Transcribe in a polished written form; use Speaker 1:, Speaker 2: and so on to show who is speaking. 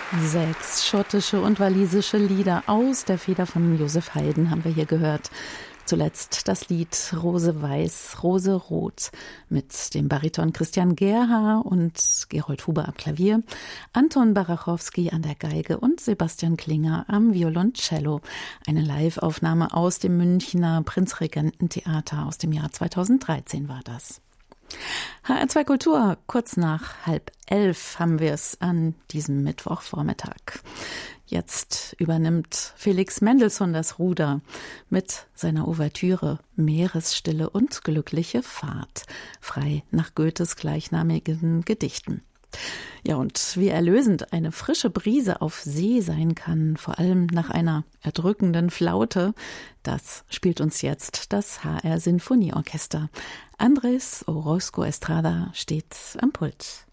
Speaker 1: 6 schottische und walisische Lieder aus der Feder von Joseph Haydn haben wir hier gehört. Zuletzt das Lied Rose Weiß, Rose Rot mit dem Bariton Christian Gerha und Gerold Huber am Klavier, Anton Barachowski an der Geige und Sebastian Klinger am Violoncello. Eine Live-Aufnahme aus dem Münchner Prinzregententheater aus dem Jahr 2013 war das. HR2 Kultur, kurz nach 10:30 haben wir es an diesem Mittwochvormittag. Jetzt übernimmt Felix Mendelssohn das Ruder mit seiner Ouvertüre Meeresstille und glückliche Fahrt, frei nach Goethes gleichnamigen Gedichten. Ja, und wie erlösend eine frische Brise auf See sein kann, vor allem nach einer erdrückenden Flaute, das spielt uns jetzt das HR Sinfonieorchester. Andrés Orozco Estrada steht am Pult.